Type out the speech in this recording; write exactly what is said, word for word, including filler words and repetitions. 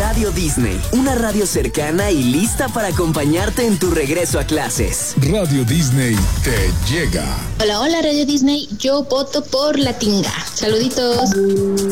Radio Disney, una radio cercana y lista para acompañarte en tu regreso a clases. Radio Disney te llega. Hola, hola Radio Disney, yo voto por la Tinga. Saluditos.